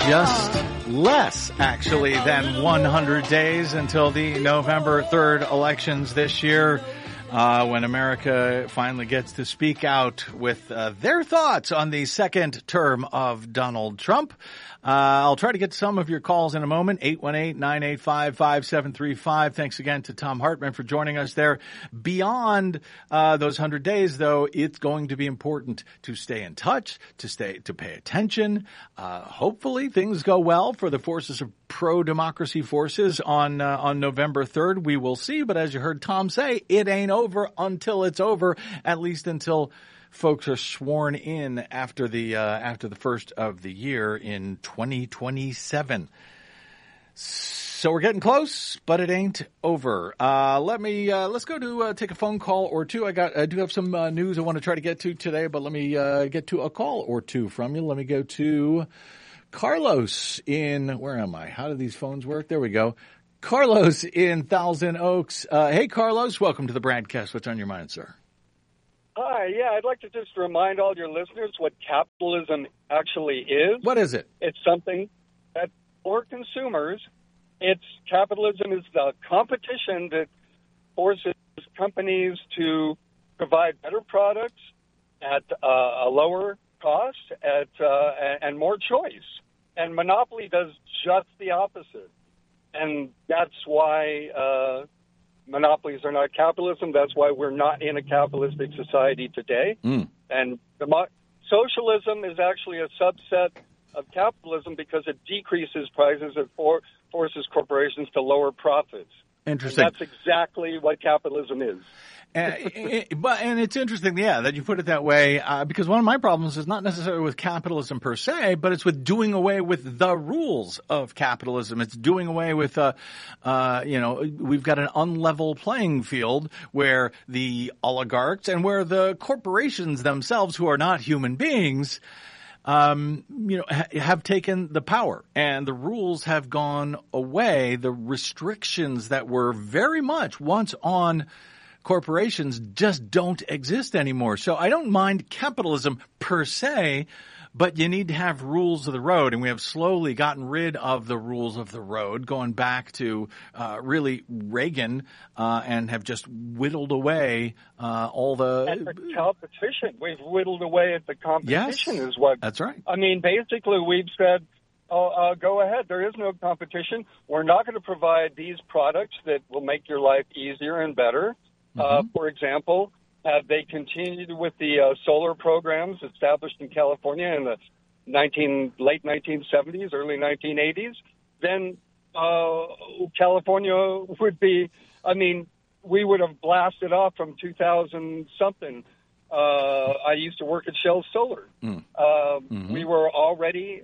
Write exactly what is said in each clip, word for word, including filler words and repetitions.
just less, actually, than one hundred days until the November third elections this year, uh, when America finally gets to speak out with uh, their thoughts on the second term of Donald Trump. Uh, I'll try to get some of your calls in a moment. eight one eight, nine eight five, five seven three five. Thanks again to Thom Hartmann for joining us there. Beyond uh, those one hundred days, though, it's going to be important to stay in touch, to stay, to pay attention. Uh, hopefully things go well for the forces of pro-democracy forces on uh, on November third. We will see, but as you heard Tom say, it ain't over until it's over, at least until folks are sworn in after the uh, after the first of the year in twenty twenty-seven. So we're getting close, but it ain't over. Uh, let me uh, let's go to uh, take a phone call or two. I got I do have some uh, news I want to try to get to today, but let me uh, get to a call or two from you. Let me go to Carlos in where am I? How do these phones work? There we go. Carlos in Thousand Oaks. Uh, hey, Carlos, welcome to the broadcast. What's on your mind, sir? Hi, yeah, I'd like to just remind all your listeners what capitalism actually is. What is it? It's something that for consumers, it's capitalism is the competition that forces companies to provide better products at uh, a lower cost at uh, and more choice. And monopoly does just the opposite. And that's why uh, monopolies are not capitalism. That's why we're not in a capitalistic society today. Mm. And demo- socialism is actually a subset of capitalism because it decreases prices and for- forces corporations to lower profits. Interesting. And that's exactly what capitalism is. And, it, but, and it's interesting, yeah, that you put it that way, uh, because one of my problems is not necessarily with capitalism per se, but it's with doing away with the rules of capitalism. It's doing away with, uh, uh, you know, we've got an unlevel playing field where the oligarchs and where the corporations themselves, who are not human beings, Um, you know, ha- have taken the power, and the rules have gone away. The restrictions that were very much once on corporations just don't exist anymore. So I don't mind capitalism per se, but you need to have rules of the road, and we have slowly gotten rid of the rules of the road, going back to uh, really Reagan, uh, and have just whittled away uh, all the... At the competition. We've whittled away at the competition yes, is what... that's right. I mean, basically, we've said, oh, uh, go ahead. There is no competition. We're not going to provide these products that will make your life easier and better. Mm-hmm. Uh, for example... Had they continued with the uh, solar programs established in California in the nineteen, late nineteen seventies, early nineteen eighties, then uh, California would be, I mean, we would have blasted off from two thousand something. Uh, I used to work at Shell Solar. Mm. Uh, mm-hmm. We were already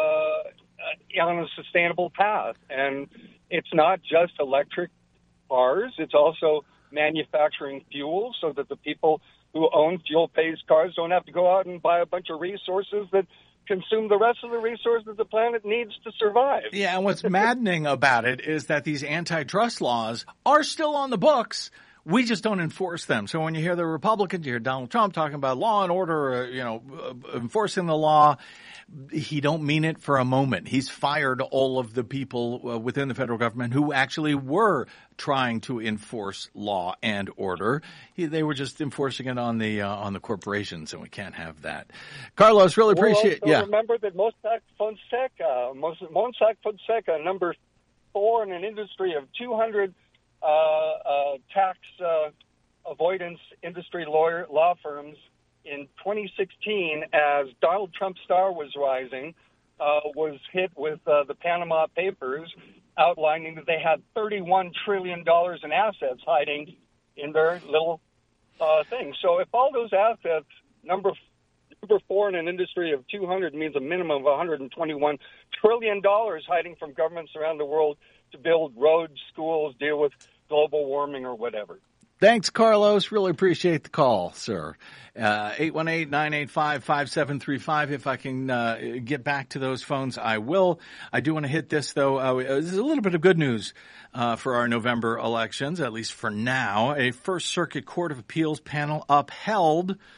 uh, on a sustainable path. And it's not just electric cars, it's also manufacturing fuel so that the people who own fuel-based cars don't have to go out and buy a bunch of resources that consume the rest of the resources the planet needs to survive. Yeah, and what's maddening about it is that these antitrust laws are still on the books. We just don't enforce them. So when you hear the Republicans, you hear Donald Trump talking about law and order, uh, you know, uh, enforcing the law, he don't mean it for a moment. He's fired all of the people uh, within the federal government who actually were trying to enforce law and order. He, they were just enforcing it on the uh, on the corporations, and we can't have that. Carlos, really appreciate. Well, yeah. Remember that Mossack Fonseca, Mossack Fonseca, number four in an industry of two hundred uh, uh, tax uh, avoidance industry lawyer law firms. In twenty sixteen, as Donald Trump's star was rising, uh, was hit with uh, the Panama Papers outlining that they had thirty-one trillion dollars in assets hiding in their little uh, thing. So if all those assets, number number four in an industry of two hundred means a minimum of one hundred twenty-one trillion dollars hiding from governments around the world to build roads, schools, deal with global warming or whatever. Thanks, Carlos. Really appreciate the call, sir. Uh, eight one eight, nine eight five, five seven three five. If I can uh, get back to those phones, I will. I do want to hit this, though. Uh, this is a little bit of good news uh, for our November elections, at least for now. A First Circuit Court of Appeals panel upheld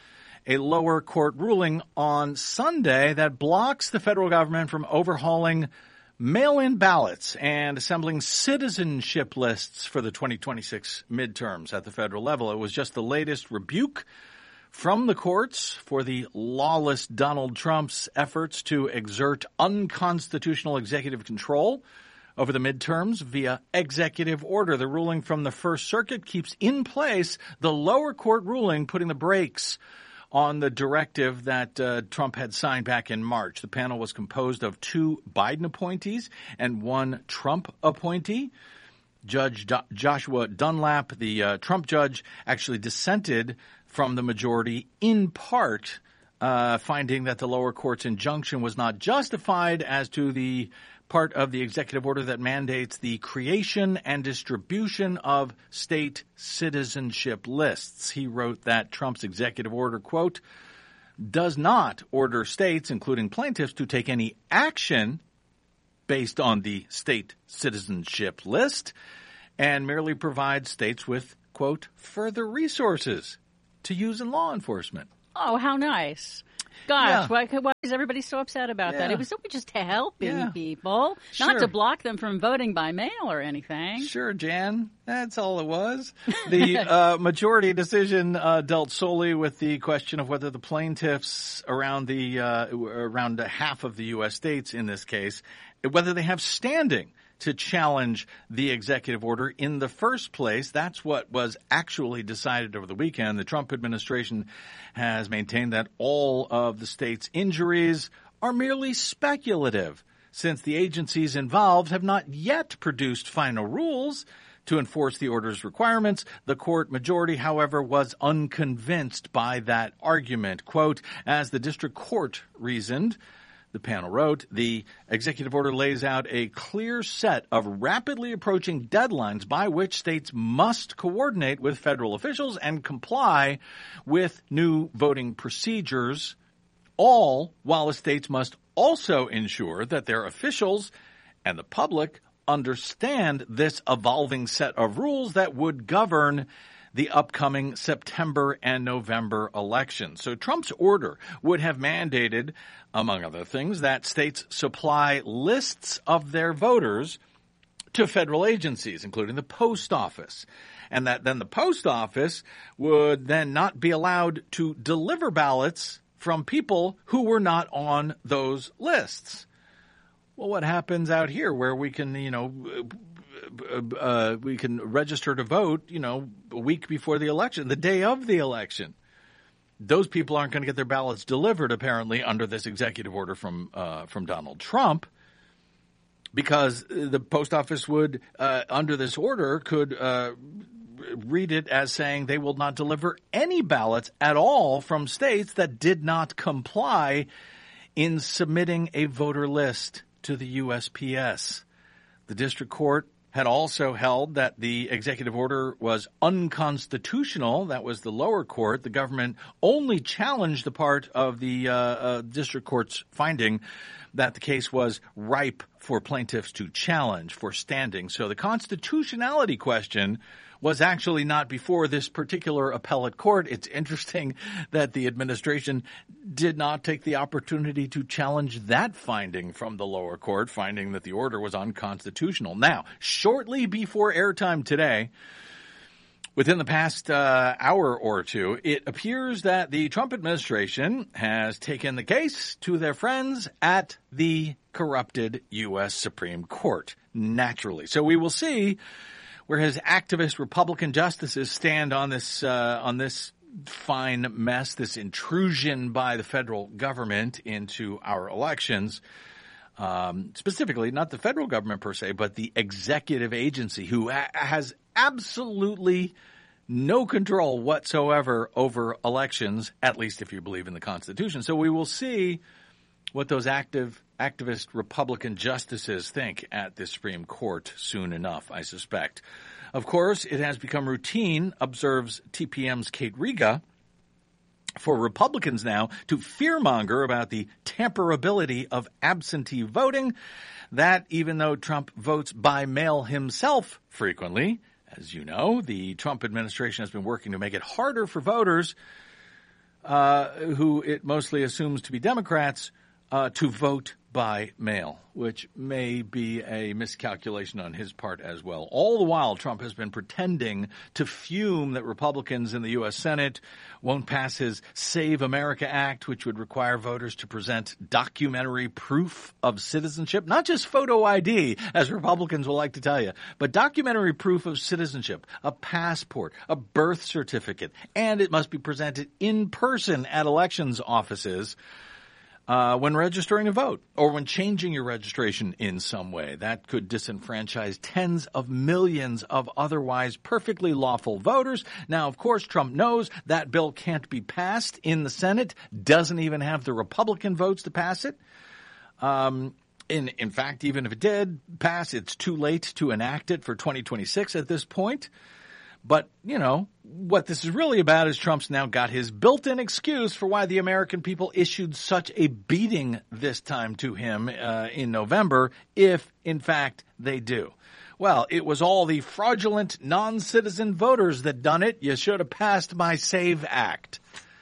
a lower court ruling on Sunday that blocks the federal government from overhauling mail-in ballots and assembling citizenship lists for the twenty twenty-six midterms at the federal level. It was just the latest rebuke from the courts for the lawless Donald Trump's efforts to exert unconstitutional executive control over the midterms via executive order. The ruling from the First Circuit keeps in place the lower court ruling putting the brakes on the directive that uh, Trump had signed back in March. The panel was composed of two Biden appointees and one Trump appointee. Judge Do- Joshua Dunlap, the uh, Trump judge, actually dissented from the majority in part, uh, finding that the lower court's injunction was not justified as to the part of the executive order that mandates the creation and distribution of state citizenship lists. He wrote that Trump's executive order, quote, does not order states, including plaintiffs, to take any action based on the state citizenship list and merely provides states with, quote, further resources to use in law enforcement. Oh, how nice. Gosh, Yeah. why, why is everybody so upset about Yeah. that? It was just helping Yeah. people, Sure. not to block them from voting by mail or anything. Sure, Jan. That's all it was. The uh, majority decision uh, dealt solely with the question of whether the plaintiffs around the uh, around half of the U S states in this case, whether they have standing to challenge the executive order in the first place. That's what was actually decided over the weekend. The Trump administration has maintained that all of the state's injuries are merely speculative, since the agencies involved have not yet produced final rules to enforce the order's requirements. The court majority, however, was unconvinced by that argument. Quote, as the district court reasoned, the panel wrote, the executive order lays out a clear set of rapidly approaching deadlines by which states must coordinate with federal officials and comply with new voting procedures, all while the states must also ensure that their officials and the public understand this evolving set of rules that would govern the upcoming September and November elections. So Trump's order would have mandated, among other things, that states supply lists of their voters to federal agencies, including the post office, and that then the post office would then not be allowed to deliver ballots from people who were not on those lists. Well, what happens out here where we can, you know, uh, we can register to vote, you know, a week before the election, the day of the election? Those people aren't going to get their ballots delivered, apparently, under this executive order from uh, from Donald Trump, because the post office would, uh, under this order, could uh, read it as saying they will not deliver any ballots at all from states that did not comply in submitting a voter list to the U S P S. The district court had also held that the executive order was unconstitutional. That was the lower court. The government only challenged the part of the uh, uh, district court's finding that the case was ripe for plaintiffs to challenge for standing. So the constitutionality question was actually not before this particular appellate court. It's interesting that the administration did not take the opportunity to challenge that finding from the lower court, finding that the order was unconstitutional. Now, shortly before airtime today, within the past uh, hour or two, it appears that the Trump administration has taken the case to their friends at the corrupted U S Supreme Court, naturally. So we will see where his activist Republican justices stand on this uh, on this fine mess, this intrusion by the federal government into our elections. Um, specifically, not the federal government per se, but the executive agency, who ha- has absolutely no control whatsoever over elections, at least if you believe in the Constitution. So we will see what those active activist Republican justices think at the Supreme Court soon enough, I suspect. Of course, it has become routine, observes T P M's Kate Riga, for Republicans now to fearmonger about the tamperability of absentee voting, that even though Trump votes by mail himself frequently, as you know, the Trump administration has been working to make it harder for voters uh, who it mostly assumes to be Democrats, uh, to vote by mail, which may be a miscalculation on his part as well. All the while, Trump has been pretending to fume that Republicans in the U S. Senate won't pass his Save America Act, which would require voters to present documentary proof of citizenship, not just photo I D, as Republicans will like to tell you, but documentary proof of citizenship, a passport, a birth certificate, and it must be presented in person at elections offices Uh, when registering a vote or when changing your registration in some way. That could disenfranchise tens of millions of otherwise perfectly lawful voters. Now, of course, Trump knows that bill can't be passed in the Senate, doesn't even have the Republican votes to pass it. Um, in, in fact, even if it did pass, it's too late to enact it for twenty twenty-six at this point. But, you know, what this is really about is Trump's now got his built-in excuse for why the American people issued such a beating this time to him uh, in November, if, in fact, they do. Well, it was all the fraudulent non-citizen voters that done it. You should have passed my SAVE Act.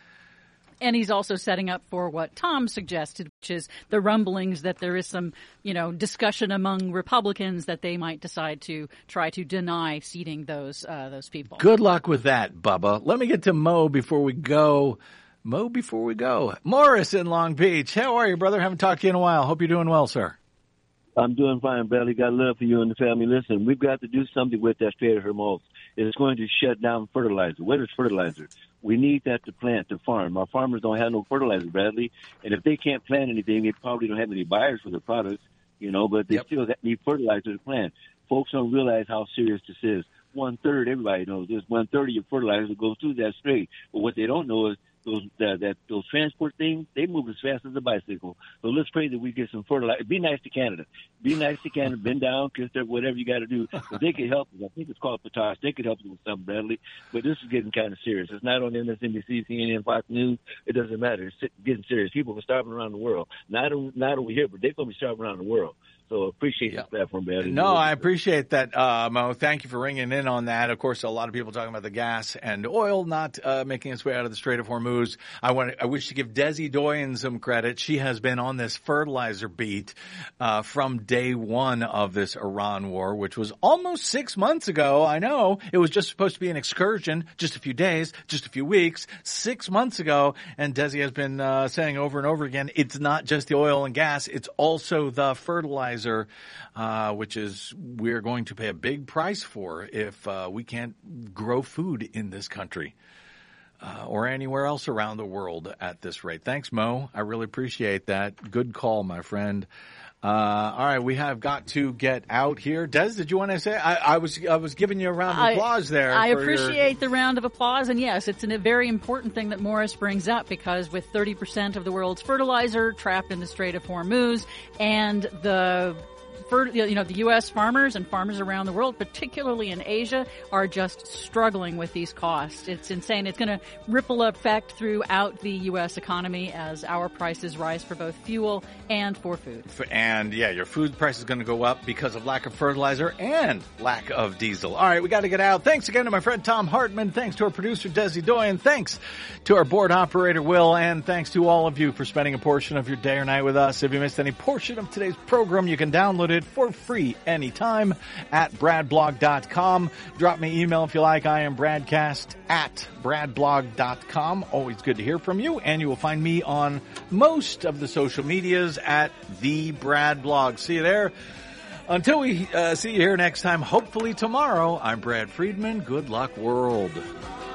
And he's also setting up for what Tom suggested, which is the rumblings that there is some, you know, discussion among Republicans that they might decide to try to deny seating those uh, those people. Good luck with that, Bubba. Let me get to Mo before we go. Mo before we go. Morris in Long Beach. How are you, brother? Haven't talked to you in a while. Hope you're doing well, sir. I'm doing fine, Bradley. Got love for you and the family. Listen, we've got to do something with that Strait of Hormuz. It's going to shut down fertilizer. What is fertilizer? We need that to plant, to farm. Our farmers don't have no fertilizer, Bradley. And if they can't plant anything, they probably don't have any buyers for their products, you know, but they Yep. still need fertilizer to plant. Folks don't realize how serious this is. One-third, everybody knows this, one-third of your fertilizer goes through that strait. But what they don't know is those that, that those transport things, they move as fast as a bicycle. So let's pray that we get some fertilizer. Be nice to Canada. Be nice to Canada. Bend down, kiss them, whatever you got to do. But they could help us. I think it's called potash. They could help us with something, Bradley. But this is getting kind of serious. It's not on M S N B C, C N N, Fox News. It doesn't matter. It's getting serious. People are starving around the world. Not, not over here, but they're going to be starving around the world. So appreciate Yeah. this platform, Bradley. No, I appreciate that, uh, Mo. Thank you for ringing in on that. Of course, a lot of people talking about the gas and oil not uh, making its way out of the Strait of Hormuz. I want, I wish to give Desi Doyen some credit. She has been on this fertilizer beat uh, from day one of this Iran war, which was almost six months ago. I know it was just supposed to be an excursion, just a few days, just a few weeks, six months ago. And Desi has been uh, saying over and over again, it's not just the oil and gas, it's also the fertilizer. Uh, which is we're going to pay a big price for if uh, we can't grow food in this country uh, or anywhere else around the world at this rate. Thanks, Mo. I really appreciate that. Good call, my friend. Uh, all right, we have got to get out here. Des, did you want to say? I, I was I was giving you a round of I, applause there. I for appreciate your... the round of applause, and yes, it's a very important thing that Morris brings up, because with thirty percent of the world's fertilizer trapped in the Strait of Hormuz, and the For, you know, the U S farmers and farmers around the world, particularly in Asia, are just struggling with these costs. It's insane. It's going to ripple effect throughout the U S economy as our prices rise for both fuel and for food. And yeah, your food price is going to go up because of lack of fertilizer and lack of diesel. All right, we got to get out. Thanks again to my friend Tom Hartman. Thanks to our producer Desi Doyen. Thanks to our board operator Will, and thanks to all of you for spending a portion of your day or night with us. If you missed any portion of today's program, you can download it for free anytime at brad blog dot com. Drop me an email if you like. I am bradcast at brad blog dot com. Always good to hear from you. And you will find me on most of the social medias at the Brad Blog. See you there. Until we uh, see you here next time, hopefully tomorrow, I'm Brad Friedman. Good luck, world.